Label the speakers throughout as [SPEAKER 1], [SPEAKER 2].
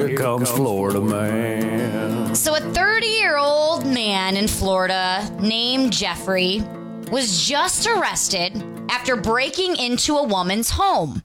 [SPEAKER 1] Here comes Florida man.
[SPEAKER 2] So a 30-year-old man in Florida named Jeffrey was just arrested after breaking into a woman's home.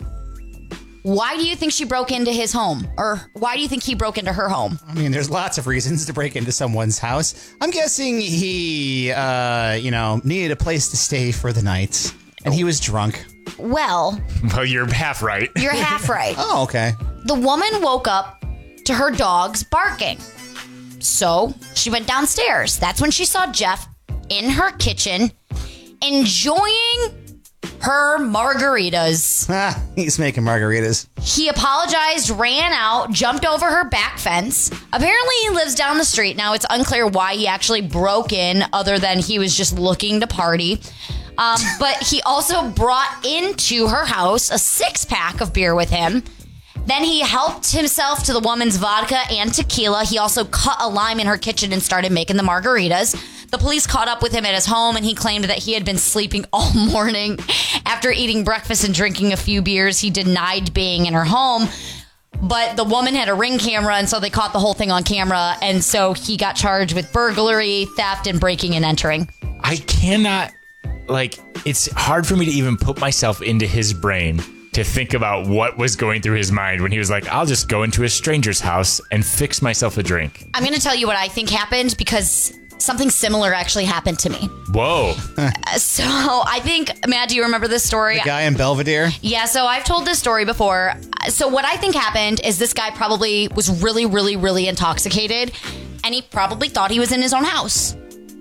[SPEAKER 2] Why do you think she broke into his home? Or why do you think he broke into her home?
[SPEAKER 3] I mean, there's lots of reasons to break into someone's house. I'm guessing he, needed a place to stay for the night. And he was drunk.
[SPEAKER 2] Well,
[SPEAKER 4] you're half right.
[SPEAKER 2] You're half right.
[SPEAKER 3] Oh, okay.
[SPEAKER 2] The woman woke up to her dogs barking. So she went downstairs. That's when she saw Jeff in her kitchen enjoying her margaritas.
[SPEAKER 3] He's making margaritas.
[SPEAKER 2] He apologized, ran out, jumped over her back fence. Apparently he lives down the street. Now it's unclear why he actually broke in other than he was just looking to party. But he also brought into her house a 6-pack of beer with him. Then he helped himself to the woman's vodka and tequila. He also cut a lime in her kitchen and started making the margaritas. The police caught up with him at his home, and he claimed that he had been sleeping all morning. After eating breakfast and drinking a few beers, he denied being in her home. But the woman had a Ring camera, and so they caught the whole thing on camera. And so he got charged with burglary, theft, and breaking and entering.
[SPEAKER 4] I cannot, it's hard for me to even put myself into his brain to think about what was going through his mind when he was like, I'll just go into a stranger's house and fix myself a drink.
[SPEAKER 2] I'm going to tell you what I think happened because something similar actually happened to me.
[SPEAKER 4] Whoa.
[SPEAKER 2] So I think, Matt, do you remember this story?
[SPEAKER 3] The guy in Belvedere?
[SPEAKER 2] Yeah, so I've told this story before. So what I think happened is this guy probably was really, really, really intoxicated, and he probably thought he was in his own house.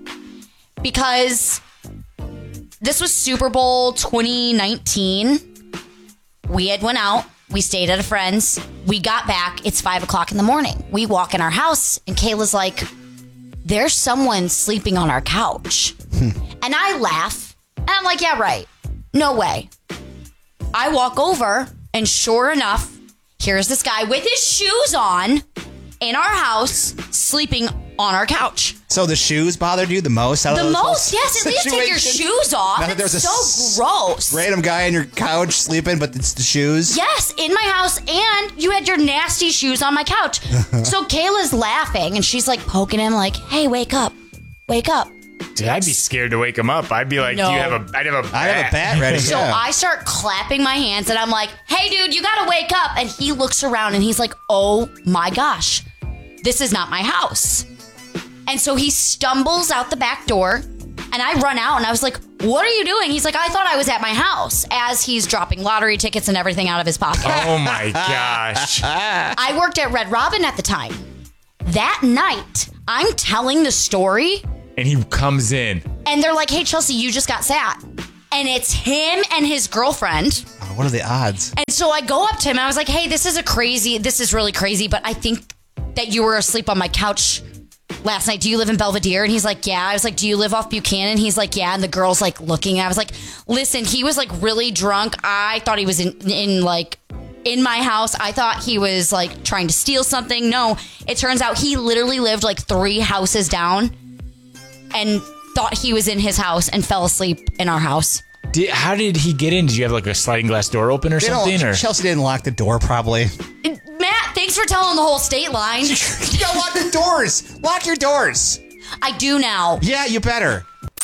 [SPEAKER 2] Because this was Super Bowl 2019. We had went out. We stayed at a friend's. We got back. It's 5 o'clock in the morning. We walk in our house, and Kayla's like, there's someone sleeping on our couch. And I laugh, and I'm like, yeah, right. No way. I walk over, and sure enough, here's this guy with his shoes on in our house, sleeping on our couch.
[SPEAKER 3] So the shoes bothered you the most? Out of
[SPEAKER 2] The
[SPEAKER 3] those
[SPEAKER 2] most? Yes, at least take your shoes off.
[SPEAKER 3] Now that
[SPEAKER 2] It's
[SPEAKER 3] there's
[SPEAKER 2] so gross.
[SPEAKER 3] Random guy on your couch sleeping, but it's the shoes?
[SPEAKER 2] Yes, in my house, and you had your nasty shoes on my couch. So Kayla's laughing, and she's like poking him like, hey, wake up. Wake up.
[SPEAKER 4] Dude, I'd be scared to wake him up. I'd be like,
[SPEAKER 2] No.
[SPEAKER 4] I'd have a bat.
[SPEAKER 3] I have a bat ready.
[SPEAKER 2] So
[SPEAKER 3] yeah.
[SPEAKER 2] I start clapping my hands, and I'm like, hey, dude, you gotta wake up. And he looks around, and he's like, oh my gosh, this is not my house. And so he stumbles out the back door, and I run out, and I was like, what are you doing? He's like, I thought I was at my house, as he's dropping lottery tickets and everything out of his pocket.
[SPEAKER 4] Oh my gosh.
[SPEAKER 2] I worked at Red Robin at the time. That night, I'm telling the story,
[SPEAKER 4] And he comes in.
[SPEAKER 2] and they're like, hey, Chelsea, you just got sat. And it's him and his girlfriend.
[SPEAKER 3] Oh, what are the odds?
[SPEAKER 2] And so I go up to him, and I was like, hey, this is really crazy, but I think that you were asleep on my couch last night. Do you live in Belvedere? And he's like, yeah. I was like, do you live off Buchanan? He's like, yeah. And the girl's like looking. I was like, listen, he was like really drunk. I thought he was in my house. I thought he was like trying to steal something. No, it turns out he literally lived like 3 houses down and thought he was in his house and fell asleep in our house.
[SPEAKER 4] How did he get in? Did you have like a sliding glass door open or something? Or
[SPEAKER 3] Chelsea didn't lock the door, probably.
[SPEAKER 2] Matt, thanks for telling the whole state line.
[SPEAKER 3] You gotta lock the doors. Lock your doors.
[SPEAKER 2] I do now.
[SPEAKER 3] Yeah, you better.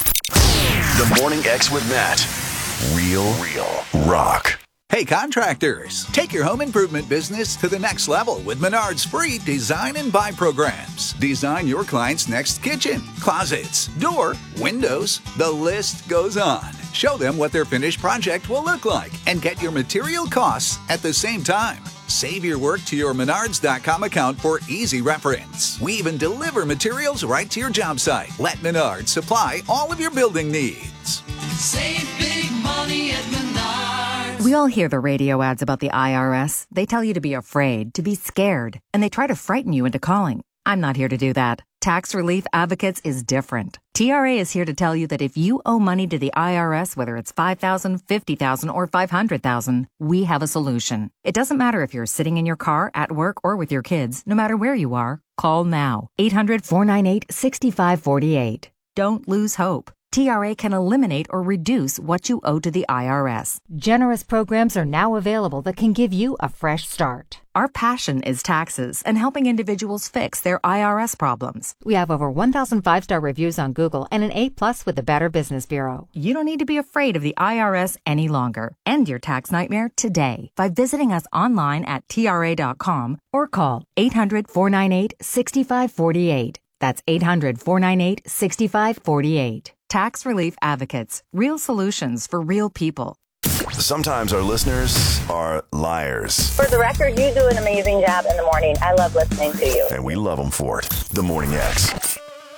[SPEAKER 5] The Morning X with Matt. Real rock.
[SPEAKER 6] Hey contractors, take your home improvement business to the next level with Menard's free Design and Buy programs. Design your client's next kitchen, closets, door, windows, the list goes on. Show them what their finished project will look like and get your material costs at the same time. Save your work to your Menards.com account for easy reference. We even deliver materials right to your job site. Let Menards supply all of your building needs.
[SPEAKER 7] Save big money at Menards.
[SPEAKER 8] We all hear the radio ads about the IRS. They tell you to be afraid, to be scared, and they try to frighten you into calling. I'm not here to do that. Tax Relief Advocates is different. TRA is here to tell you that if you owe money to the IRS, whether it's $5,000, $50,000, or $500,000, we have a solution. It doesn't matter if you're sitting in your car, at work, or with your kids. No matter where you are, call now. 800-498-6548. Don't lose hope. TRA can eliminate or reduce what you owe to the IRS. Generous programs are now available that can give you a fresh start. Our passion is taxes and helping individuals fix their IRS problems. We have over 1,000 5-star reviews on Google and an A+ with the Better Business Bureau. You don't need to be afraid of the IRS any longer. End your tax nightmare today by visiting us online at TRA.com or call 800-498-6548. That's 800-498-6548. Tax Relief Advocates. Real solutions for real people.
[SPEAKER 5] Sometimes our listeners are liars.
[SPEAKER 9] For the record, you do an amazing job in the morning. I love listening to you.
[SPEAKER 5] And we love them for it. The Morning X.